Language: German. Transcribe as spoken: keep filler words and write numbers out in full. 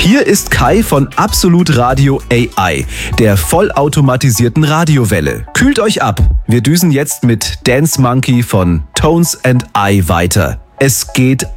Hier ist Kai von Absolut Radio A I, der vollautomatisierten Radiowelle. Kühlt euch ab. Wir düsen jetzt mit Dance Monkey von Tones and I weiter. Es geht